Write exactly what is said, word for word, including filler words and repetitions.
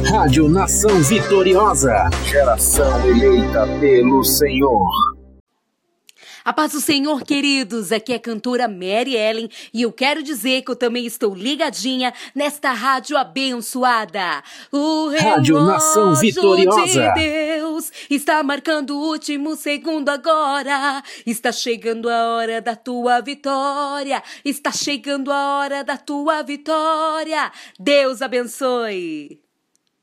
Rádio Nação Vitoriosa, geração eleita pelo Senhor. A paz do Senhor, queridos, aqui é a cantora Mary Ellen e eu quero dizer que eu também estou ligadinha nesta rádio abençoada. O Rádio Nação Vitoriosa de Deus está marcando o último segundo agora. Está chegando a hora da tua vitória. Está chegando a hora da tua vitória. Deus abençoe.